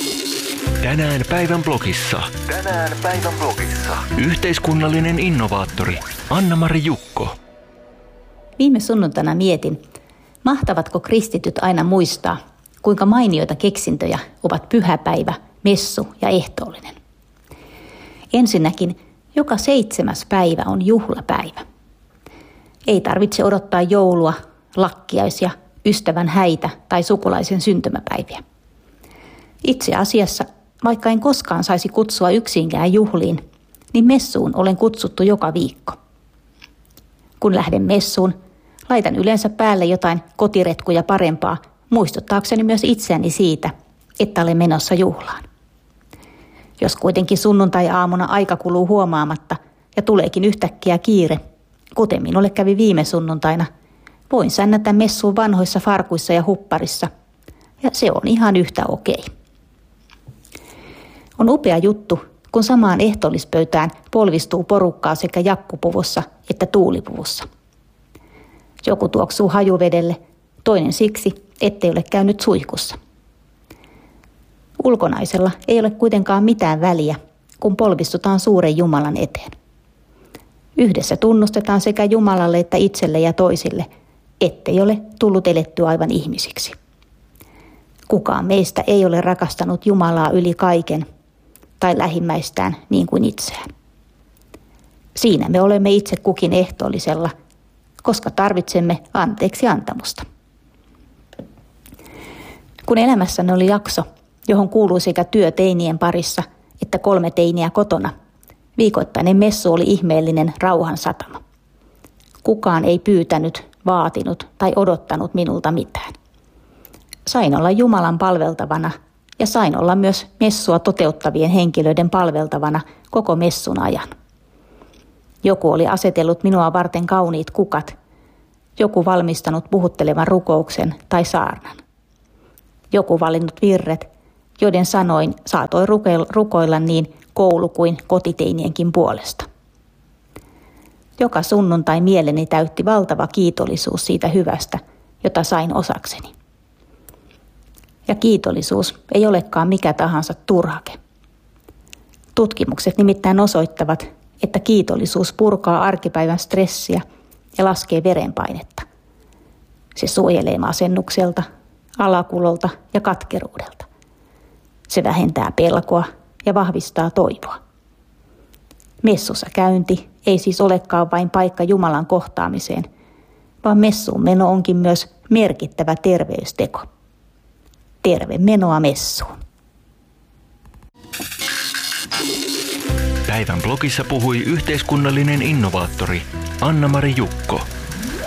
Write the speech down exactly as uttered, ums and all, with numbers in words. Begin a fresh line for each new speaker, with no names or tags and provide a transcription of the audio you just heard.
Tänään päivän blogissa. Tänään päivän blogissa. Yhteiskunnallinen innovaattori Anna-Mari Jukko.
Viime sunnuntaina mietin, mahtavatko kristityt aina muistaa, kuinka mainioita keksintöjä ovat pyhäpäivä, messu ja ehtoollinen. Ensinnäkin joka seitsemäs päivä on juhlapäivä. Ei tarvitse odottaa joulua, lakkiaisia, ystävän häitä tai sukulaisen syntymäpäiviä. Itse asiassa, vaikka en koskaan saisi kutsua yksinkään juhliin, niin messuun olen kutsuttu joka viikko. Kun lähden messuun, laitan yleensä päälle jotain kotiretkuja parempaa, muistuttaakseni myös itseäni siitä, että olen menossa juhlaan. Jos kuitenkin sunnuntai-aamuna aika kuluu huomaamatta ja tuleekin yhtäkkiä kiire, kuten minulle kävi viime sunnuntaina, voin sännätä messuun vanhoissa farkuissa ja hupparissa, ja se on ihan yhtä okei. On upea juttu, kun samaan ehtoollispöytään polvistuu porukkaa sekä jakkupuvussa että tuulipuvussa. Joku tuoksuu hajuvedelle, toinen siksi, ettei ole käynyt suihkussa. Ulkonaisella ei ole kuitenkaan mitään väliä, kun polvistutaan suuren Jumalan eteen. Yhdessä tunnustetaan sekä Jumalalle että itselle ja toisille, ettei ole tullut elettyä aivan ihmisiksi. Kukaan meistä ei ole rakastanut Jumalaa yli kaiken tai lähimmäistään niin kuin itseään. Siinä me olemme itse kukin ehtoollisella, koska tarvitsemme anteeksi antamusta. Kun elämässäni oli jakso, johon kuului sekä työ teinien parissa että kolme teiniä kotona, viikoittainen messu oli ihmeellinen rauhan satama. Kukaan ei pyytänyt, vaatinut tai odottanut minulta mitään. Sain olla Jumalan palveltavana ja sain olla myös messua toteuttavien henkilöiden palveltavana koko messun ajan. Joku oli asetellut minua varten kauniit kukat, joku valmistanut puhuttelevan rukouksen tai saarnan. Joku valinnut virret, joiden sanoin saatoi rukoilla niin koulu- kuin kotiteinienkin puolesta. Joka sunnuntai mieleni täytti valtava kiitollisuus siitä hyvästä, jota sain osakseni. Ja kiitollisuus ei olekaan mikä tahansa turhake. Tutkimukset nimittäin osoittavat, että kiitollisuus purkaa arkipäivän stressiä ja laskee verenpainetta. Se suojelee masennukselta, alakulolta ja katkeruudelta. Se vähentää pelkoa ja vahvistaa toivoa. Messussa käynti ei siis olekaan vain paikka Jumalan kohtaamiseen, vaan messuun meno onkin myös merkittävä terveysteko. Terve menoa messuun.
Päivän blogissa puhui yhteiskunnallinen innovaattori Anna-Mari Jukko.